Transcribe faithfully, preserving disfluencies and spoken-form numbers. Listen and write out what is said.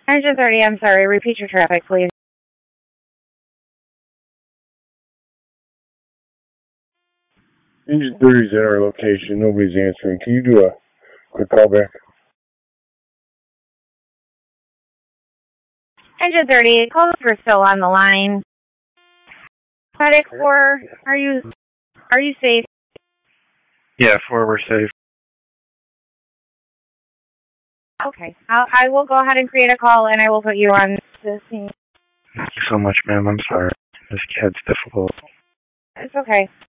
Engine thirty, I'm sorry. Repeat your traffic, please. Engine thirty's at our location. Nobody's answering. Can you do a quick callback? Engine thirty, calls are still on the line. Medic four, are you are you safe? Yeah, four, we're safe. Okay, I'll, I will go ahead and create a call, and I will put you on the scene. Thank you so much, ma'am. I'm sorry. This kid's difficult. It's okay.